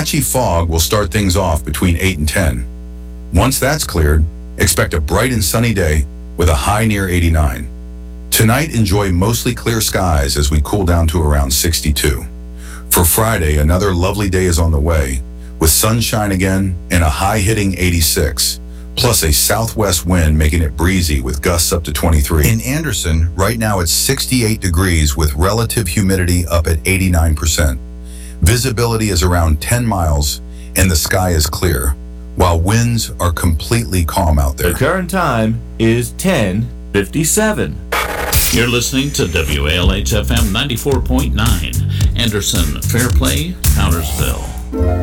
patchy fog will start things off between 8 and 10. Once that's cleared, expect a bright and sunny day with a high near 89. Tonight, enjoy mostly clear skies as we cool down to around 62. For Friday, another lovely day is on the way, with sunshine again and a high-hitting 86, plus a southwest wind making it breezy with gusts up to 23. In Anderson, right now it's 68 degrees with relative humidity up at 89%. Visibility is around 10 miles and the sky is clear, while winds are completely calm out there. The current time is 10:57. You're listening to WALH FM 94.9, Anderson, Fairplay, Townersville.